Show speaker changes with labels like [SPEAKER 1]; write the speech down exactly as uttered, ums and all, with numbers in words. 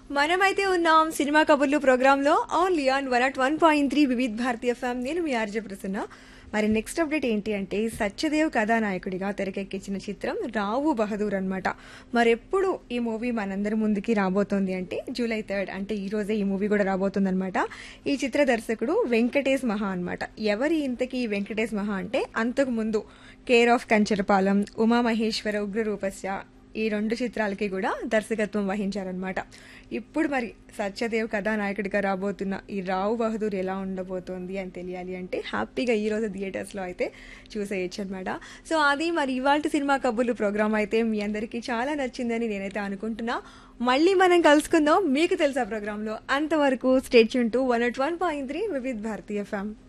[SPEAKER 1] మనమైతే ఉన్నాం సినిమా కబుర్లు ప్రోగ్రాంలో only on one at one point three Vividh భారతీయ ఫ్యామ్. నేను మీ ఆర్జే ప్రసన్న. మరి నెక్స్ట్ అప్డేట్ ఏంటి అంటే సత్యదేవ్ కథానాయకుడిగా తెరకెక్కించిన చిత్రం రావు బహదూర్ అనమాట. మరెప్పుడు ఈ మూవీ మనందరి ముందుకి రాబోతోంది అంటే జూలై థర్డ్ అంటే ఈ రోజే ఈ మూవీ కూడా రాబోతుంది అనమాట. ఈ చిత్ర దర్శకుడు వెంకటేష్ మహా అనమాట. ఎవరి ఇంతకీ ఈ వెంకటేష్ మహా అంటే అంతకు ముందు కేర్ ఆఫ్ కంచరపాలెం, ఉమామహేశ్వర, ఉగ్రరూపస్య ఈ రెండు చిత్రాలకి కూడా దర్శకత్వం వహించారనమాట. ఇప్పుడు మరి సత్యదేవ్ కథానాయకుడిగా రాబోతున్న ఈ రావు బహదూర్ ఎలా ఉండబోతోంది అని తెలియాలి అంటే హ్యాపీగా ఈ రోజు థియేటర్స్లో అయితే చూసేయచ్చు అనమాట. సో అది మరి ఇవాళ సినిమా కబుర్లు ప్రోగ్రామ్ అయితే మీ అందరికీ చాలా నచ్చిందని నేనైతే అనుకుంటున్నా. మళ్ళీ మనం కలుసుకుందాం మీకు తెలుసా ప్రోగ్రాంలో. అంతవరకు state Yoon to one at one point three Vividh భారతీయ ఫ్యామ్.